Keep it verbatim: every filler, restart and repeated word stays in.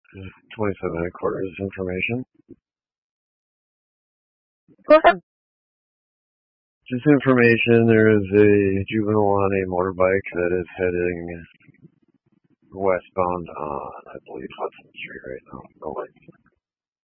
twenty-seven headquarters information. Go ahead. Just information, there is a juvenile on a motorbike that is heading westbound on, I believe, Hudson Street right now. No lights.